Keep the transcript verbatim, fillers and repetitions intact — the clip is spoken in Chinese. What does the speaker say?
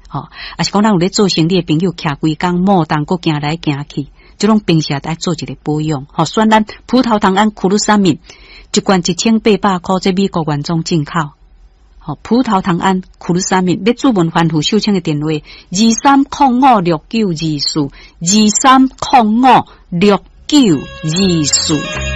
吼、哦，啊是讲咱有咧做生意的朋友，徛规工莫当搁行来行去，即种平时也爱做一个保养。吼、哦，选咱葡萄糖胺库鲁沙敏，一罐一千八百块，这美国原装进口。吼、哦，葡萄糖胺库鲁沙敏，要注文番户秀清的电话：二三零五六九二四，二三零五六九二四。